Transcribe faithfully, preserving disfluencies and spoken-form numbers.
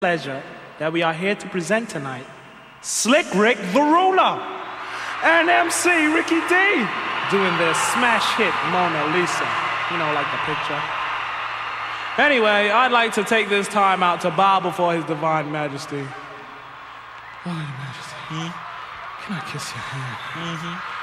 pleasure that we are here to present tonight Slick Rick the Ruler and M C Ricky D doing their smash hit Mona Lisa. You know, like the picture. Anyway, I'd like to take this time out to bow before His Divine Majesty. Oh, Your Majesty, hmm? Can I kiss your hand? Mm-hmm.